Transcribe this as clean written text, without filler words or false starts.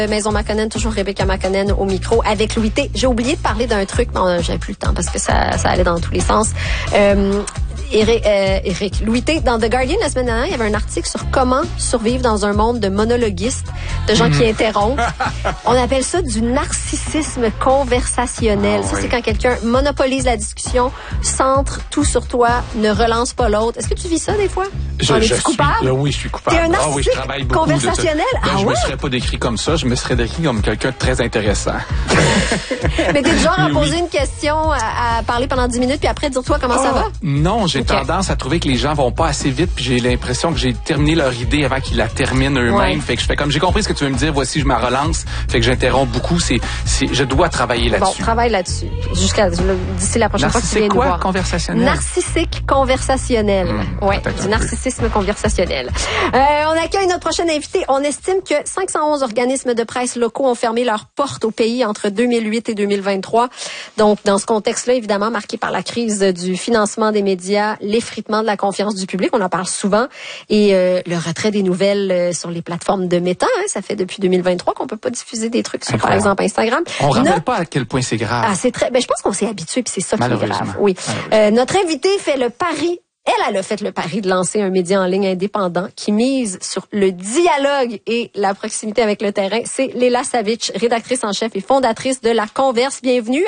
Maison Makonnen, toujours Rebecca Makonnen au micro avec Louis T. J'ai oublié de parler d'un truc, mais j'avais plus le temps parce que ça allait dans tous les sens. Louis T, dans The Guardian la semaine dernière, il y avait un article sur comment survivre dans un monde de monologuistes, de gens qui interrompent. On appelle ça du narcissisme conversationnel. Ça, c'est quand quelqu'un monopolise la discussion, centre tout sur toi, ne relance pas l'autre. Est-ce que tu vis ça des fois? Oui, je suis coupable. T'es un narcissique je travaille beaucoup conversationnel? Je me serais pas décrit comme ça. Je me serais décrit comme quelqu'un de très intéressant. Mais t'es du genre à poser une question, à parler pendant 10 minutes, puis après dire toi comment ça va? Non, j'ai tendance à trouver que les gens vont pas assez vite, puis j'ai l'impression que j'ai terminé leur idée avant qu'ils la terminent eux-mêmes. Ouais. Fait que je fais comme j'ai compris ce que tu veux me dire, voici je me relance. Fait que j'interromps beaucoup. Je dois travailler là-dessus. Bon, travaille là-dessus. D'ici la prochaine fois que tu viens nous voir. Conversationnel? Narcissique conversationnel. Oui, du narcissisme conversationnel. On accueille notre prochaine invité. On estime que 511 organismes de presse locaux ont fermé leurs portes au pays entre 2008 et 2023. Donc, dans ce contexte-là, évidemment, marqué par la crise du financement des médias, l'effritement de la confiance du public, on en parle souvent, et le retrait des nouvelles sur les plateformes de méta. Ça fait depuis 2023 qu'on peut pas diffuser des trucs sur, par exemple, Instagram. On ne rappelle pas à quel point c'est grave. Ah, c'est très. Je pense qu'on s'est habitué, puis c'est ça qui est grave. Oui. Notre invité fait le pari. Elle a fait le pari de lancer un média en ligne indépendant qui mise sur le dialogue et la proximité avec le terrain. C'est Léla Savitch, rédactrice en chef et fondatrice de La Converse. Bienvenue